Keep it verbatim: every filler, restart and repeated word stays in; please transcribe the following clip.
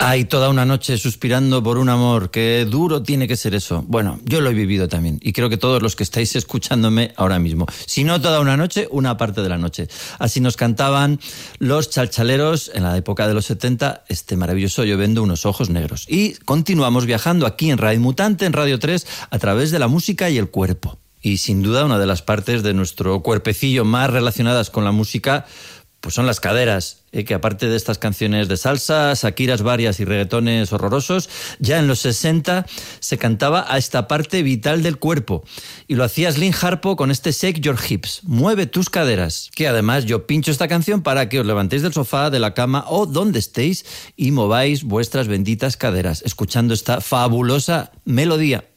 Ay, toda una noche suspirando por un amor, qué duro tiene que ser eso. Bueno, yo lo he vivido también y creo que todos los que estáis escuchándome ahora mismo. Si no toda una noche, una parte de la noche. Así nos cantaban los Chalchaleros en la época de los setenta, este maravilloso Yo vendo unos ojos negros. Y continuamos viajando aquí en Radio Mutante, en Radio tres, a través de la música y el cuerpo. Y sin duda una de las partes de nuestro cuerpecillo más relacionadas con la música pues son las caderas, eh, que aparte de estas canciones de salsa, shakiras varias y reggaetones horrorosos, ya en los sesenta se cantaba a esta parte vital del cuerpo. Y lo hacía Slim Harpo con este Shake Your Hips, mueve tus caderas. Que además yo pincho esta canción para que os levantéis del sofá, de la cama o donde estéis y mováis vuestras benditas caderas, escuchando esta fabulosa melodía.